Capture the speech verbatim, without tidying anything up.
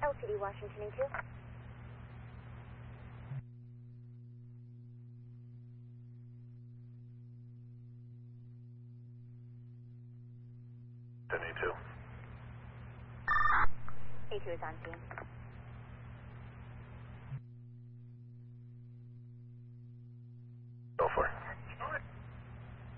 L C D Washington A two. ten A two. A two is on scene. Go for it.